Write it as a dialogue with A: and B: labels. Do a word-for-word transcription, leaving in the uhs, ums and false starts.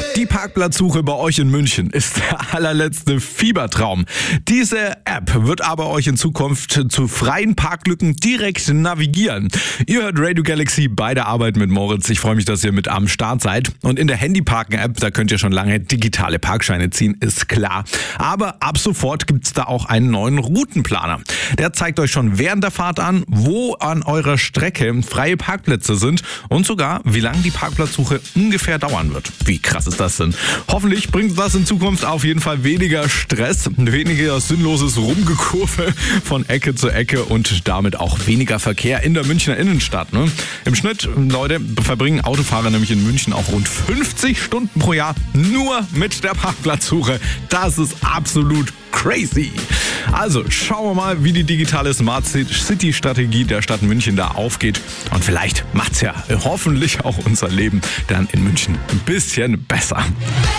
A: Die Parkplatzsuche bei euch in München ist der allerletzte Fiebertraum. Diese App wird aber euch in Zukunft zu freien Parklücken direkt navigieren. Ihr hört Radio Galaxy bei der Arbeit mit Moritz. Ich freue mich, dass ihr mit am Start seid. Und in der Handyparken-App, da könnt ihr schon lange digitale Parkscheine ziehen, ist klar. Aber ab sofort gibt's da auch einen neuen Routenplaner. Der zeigt euch schon während der Fahrt an, wo an eurer Strecke freie Parkplätze sind und sogar, wie lange die Parkplatzsuche ungefähr dauern wird. Wie krass ist das denn? Hoffentlich bringt das in Zukunft auf jeden Fall weniger Stress, weniger sinnloses Rumgekurve von Ecke zu Ecke und damit auch weniger Verkehr in der Münchner Innenstadt. Ne? Im Schnitt, Leute, verbringen Autofahrer nämlich in München auch rund fünfzig Stunden pro Jahr nur mit der Parkplatzsuche. Das ist absolut crazy. Also schauen wir mal, wie die digitale Smart City Strategie der Stadt München da aufgeht. Und vielleicht macht's ja hoffentlich auch unser Leben dann in München ein bisschen besser.